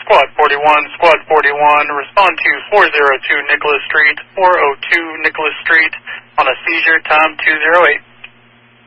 Squad 41, Squad 41, respond to 402 Nicholas Street, 402 Nicholas Street on a seizure, time 208.